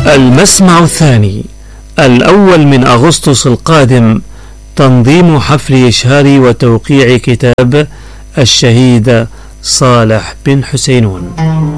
المسمع الثاني، 1 أغسطس القادم، تنظيم حفل إشهار وتوقيع كتاب الشهيد صالح بن حسينون.